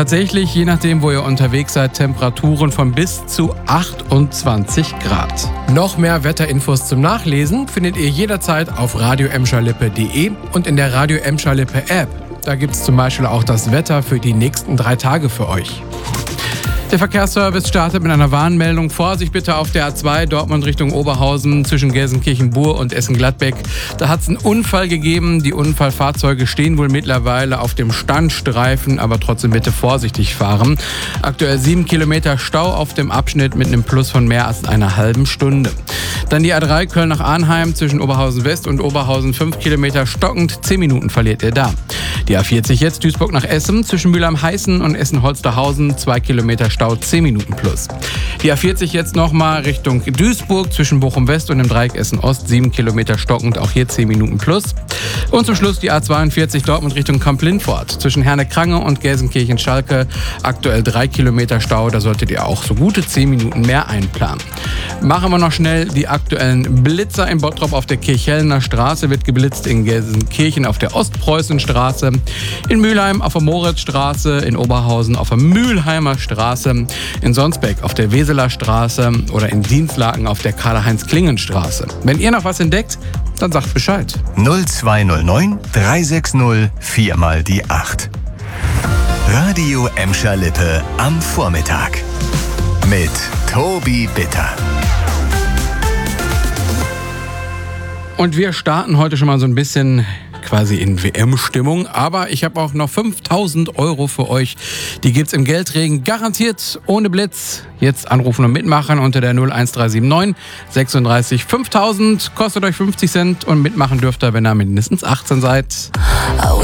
tatsächlich, je nachdem, wo ihr unterwegs seid, Temperaturen von bis zu 28 Grad. Noch mehr Wetterinfos zum Nachlesen findet ihr jederzeit auf radio-emscherlippe.de und in der Radio Emscher Lippe App. Da gibt es zum Beispiel auch das Wetter für die nächsten 3 Tage für euch. Der Verkehrsservice startet mit einer Warnmeldung. Vorsicht bitte auf der A2 Dortmund Richtung Oberhausen zwischen Gelsenkirchen-Bur und Essen-Gladbeck. Da hat es einen Unfall gegeben. Die Unfallfahrzeuge stehen wohl mittlerweile auf dem Standstreifen, aber trotzdem bitte vorsichtig fahren. Aktuell 7 Kilometer Stau auf dem Abschnitt mit einem Plus von mehr als einer halben Stunde. Dann die A3 Köln nach Arnheim zwischen Oberhausen West und Oberhausen 5 Kilometer stockend. 10 Minuten verliert ihr da. Die A40 jetzt Duisburg nach Essen zwischen Mülheim-Heißen und Essen-Holsterhausen 2 Kilometer Stau, 10 Minuten plus. Die A40 jetzt nochmal Richtung Duisburg zwischen Bochum West und dem Dreieck Essen Ost 7 Kilometer stockend, auch hier 10 Minuten plus. Und zum Schluss die A42 Dortmund Richtung Kamp-Lindfort zwischen Herne-Krange und Gelsenkirchen-Schalke aktuell 3 Kilometer Stau, da solltet ihr auch so gute 10 Minuten mehr einplanen. Machen wir noch schnell die aktuellen Blitzer in Bottrop auf der Kirchhellner Straße, wird geblitzt in Gelsenkirchen auf der Ostpreußenstraße, in Mülheim auf der Moritzstraße, in Oberhausen auf der Mülheimer Straße, in Sonsbeck auf der Weseler Straße oder in Dienstlaken auf der Karl-Heinz-Klingen-Straße. Wenn ihr noch was entdeckt, dann sagt Bescheid. 0209 360 4 mal die 8. Radio Emscher Lippe am Vormittag. Mit Tobi Bitter. Und wir starten heute schon mal so ein bisschen quasi in WM-Stimmung. Aber ich habe auch noch 5.000 Euro für euch. Die gibt's im Geldregen garantiert ohne Blitz. Jetzt anrufen und mitmachen unter der 01379 36 5000. Kostet euch 50 Cent und mitmachen dürft ihr, wenn ihr mindestens 18 seid.